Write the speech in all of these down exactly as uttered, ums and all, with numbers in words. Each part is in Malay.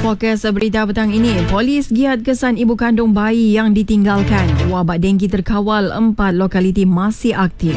Fokus berita petang ini, polis giat kesan ibu kandung bayi yang ditinggalkan. Wabak denggi terkawal, empat lokaliti masih aktif.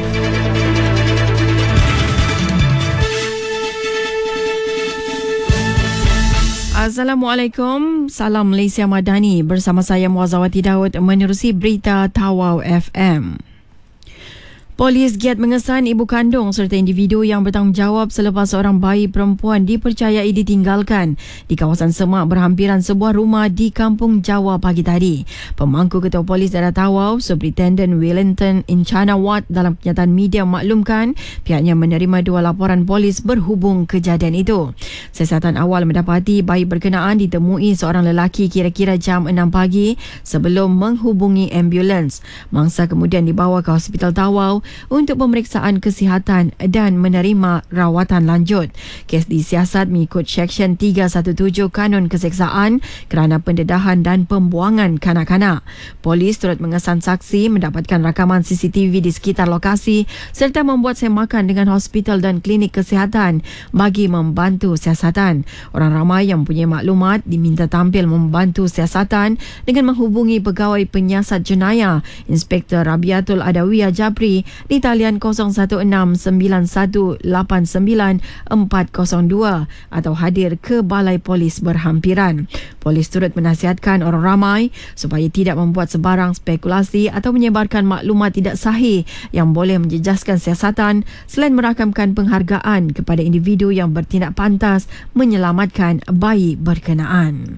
Assalamualaikum, salam Malaysia Madani. Bersama saya Muazzawati Daud menerusi berita Tawau F M. Polis giat mengesan ibu kandung serta individu yang bertanggungjawab selepas seorang bayi perempuan dipercayai ditinggalkan di kawasan semak berhampiran sebuah rumah di Kampung Jawa pagi tadi. Pemangku Ketua Polis Daerah Tawau, Superintendent Wellington Incana Watt, dalam kenyataan media maklumkan pihaknya menerima dua laporan polis berhubung kejadian itu. Siasatan awal mendapati bayi berkenaan ditemui seorang lelaki kira-kira jam enam pagi sebelum menghubungi ambulans. Mangsa kemudian dibawa ke Hospital Tawau untuk pemeriksaan kesihatan dan menerima rawatan lanjut. Kes disiasat mengikut Seksyen tiga satu tujuh Kanun Keseksaan kerana pendedahan dan pembuangan kanak-kanak. Polis turut mengesan saksi mendapatkan rakaman C C T V di sekitar lokasi serta membuat semakan dengan hospital dan klinik kesihatan bagi membantu siasatan. Orang ramai yang mempunyai maklumat diminta tampil membantu siasatan dengan menghubungi Pegawai Penyiasat Jenayah Inspektor Rabiatul Adawiyah Japri di talian kosong satu enam sembilan satu lapan sembilan empat kosong dua atau hadir ke Balai Polis Berhampiran. Polis turut menasihatkan orang ramai supaya tidak membuat sebarang spekulasi atau menyebarkan maklumat tidak sahih yang boleh menjejaskan siasatan selain merakamkan penghargaan kepada individu yang bertindak pantas menyelamatkan bayi berkenaan.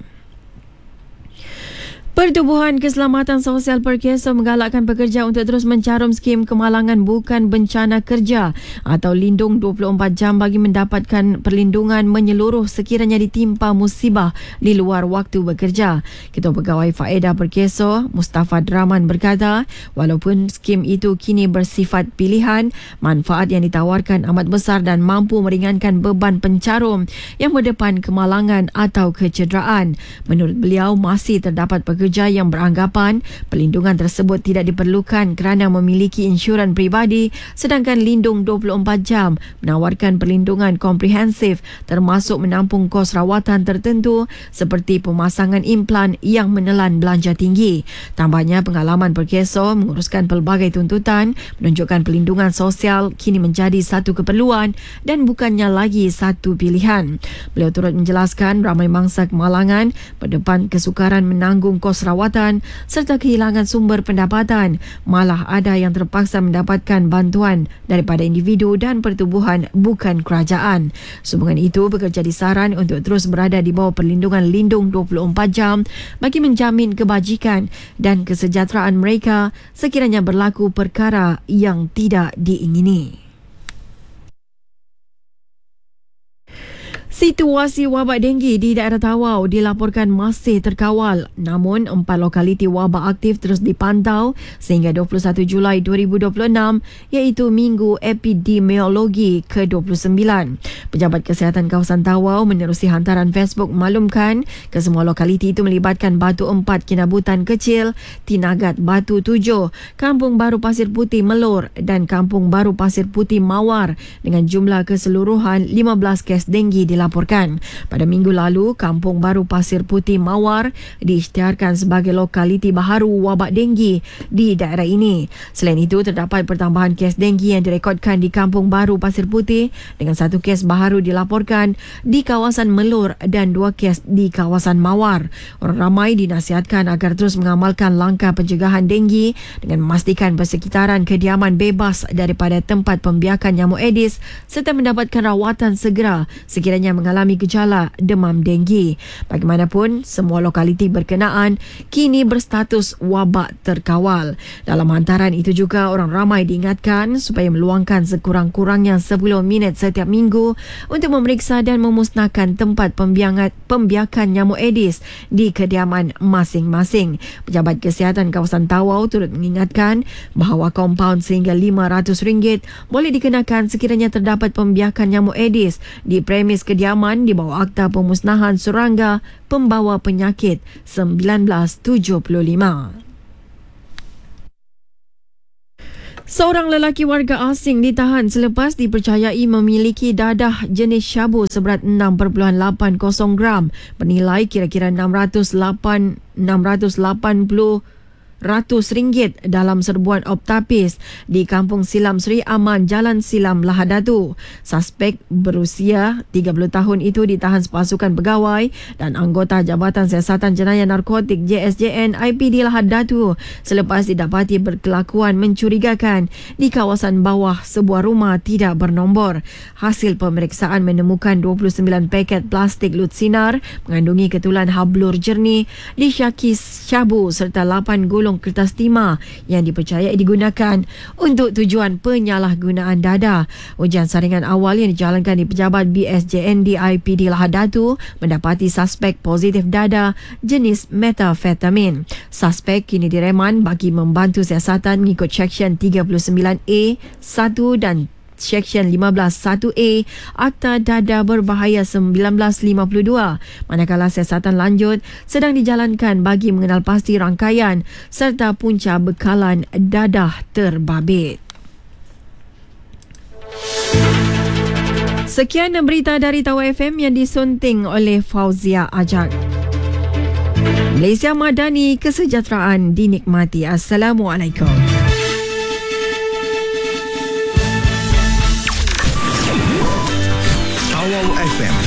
Pertubuhan Keselamatan Sosial Perkeso menggalakkan pekerja untuk terus mencarum skim kemalangan bukan bencana kerja atau lindung dua puluh empat jam bagi mendapatkan perlindungan menyeluruh sekiranya ditimpa musibah di luar waktu bekerja. Ketua Pegawai Faedah Perkeso, Mustafa Draman, berkata, walaupun skim itu kini bersifat pilihan, manfaat yang ditawarkan amat besar dan mampu meringankan beban pencarum yang berdepan kemalangan atau kecederaan. Menurut beliau, masih terdapat pekerja yang beranggapan perlindungan tersebut tidak diperlukan kerana memiliki insyuran peribadi, sedangkan lindung dua puluh empat jam menawarkan perlindungan komprehensif termasuk menampung kos rawatan tertentu seperti pemasangan implan yang menelan belanja tinggi. Tambahnya, pengalaman Perkeso menguruskan pelbagai tuntutan menunjukkan perlindungan sosial kini menjadi satu keperluan dan bukannya lagi satu pilihan. Beliau turut menjelaskan ramai mangsa kemalangan berdepan kesukaran menanggung kos rawatan serta kehilangan sumber pendapatan. Malah ada yang terpaksa mendapatkan bantuan daripada individu dan pertubuhan bukan kerajaan. Sehubungan itu, pekerja disaran untuk terus berada di bawah perlindungan lindung dua puluh empat jam bagi menjamin kebajikan dan kesejahteraan mereka sekiranya berlaku perkara yang tidak diingini. Situasi wabak denggi di daerah Tawau dilaporkan masih terkawal, namun empat lokaliti wabak aktif terus dipantau sehingga dua puluh satu Julai dua ribu dua puluh enam, iaitu Minggu Epidemiologi ke dua puluh sembilan. Pejabat Kesihatan Kawasan Tawau menerusi hantaran Facebook maklumkan kesemua lokaliti itu melibatkan Batu Empat Kinabutan Kecil, Tinagat Batu Tujuh, Kampung Baru Pasir Putih Melur dan Kampung Baru Pasir Putih Mawar dengan jumlah keseluruhan lima belas kes denggi dilaporkan. Laporkan. Pada minggu lalu, Kampung Baru Pasir Putih Mawar diisytiharkan sebagai lokaliti baharu wabak denggi di daerah ini. Selain itu, terdapat pertambahan kes denggi yang direkodkan di Kampung Baru Pasir Putih dengan satu kes baharu dilaporkan di kawasan Melur dan dua kes di kawasan Mawar. Orang ramai dinasihatkan agar terus mengamalkan langkah pencegahan denggi dengan memastikan persekitaran kediaman bebas daripada tempat pembiakan nyamuk Aedes serta mendapatkan rawatan segera sekiranya mengalami gejala demam denggi. Bagaimanapun, semua lokaliti berkenaan kini berstatus wabak terkawal. Dalam hantaran itu juga, orang ramai diingatkan supaya meluangkan sekurang-kurangnya sepuluh minit setiap minggu untuk memeriksa dan memusnahkan tempat pembiakan, pembiakan nyamuk Aedes di kediaman masing-masing. Pejabat Kesihatan Kawasan Tawau turut mengingatkan bahawa kompaun sehingga lima ratus ringgit boleh dikenakan sekiranya terdapat pembiakan nyamuk Aedes di premis kediaman di bawah Akta Pemusnahan Serangga Pembawa Penyakit seribu sembilan ratus tujuh puluh lima. Seorang lelaki warga asing ditahan selepas dipercayai memiliki dadah jenis syabu seberat enam perpuluhan lapan kosong gram bernilai kira-kira enam ratus lapan puluh ratus ringgit dalam serbuan optapis di Kampung Silam Seri Aman, Jalan Silam, Lahadatu. Suspek berusia tiga puluh tahun itu ditahan sepasukan pegawai dan anggota Jabatan Siasatan Jenayah Narkotik J S J N I P D Lahadatu selepas didapati berkelakuan mencurigakan di kawasan bawah sebuah rumah tidak bernombor. Hasil pemeriksaan menemukan dua puluh sembilan paket plastik lut sinar mengandungi ketulan hablur jernih disyaki syabu serta lapan gulung kertas timah yang dipercayai digunakan untuk tujuan penyalahgunaan dadah. Ujian saringan awal yang dijalankan di Pejabat B S J N D I P D Lahadatu mendapati suspek positif dadah jenis metafetamin. Suspek kini direman bagi membantu siasatan mengikut Seksyen tiga puluh sembilan A satu dan Seksyen lima belas satu A Akta Dadah Berbahaya seribu sembilan ratus lima puluh dua, manakala siasatan lanjut sedang dijalankan bagi mengenal pasti rangkaian serta punca bekalan dadah terbabit. Sekian berita dari Tawar F M yang disunting oleh Fauzia Ajak. Malaysia Madani, kesejahteraan dinikmati. Assalamualaikum. Tawar F M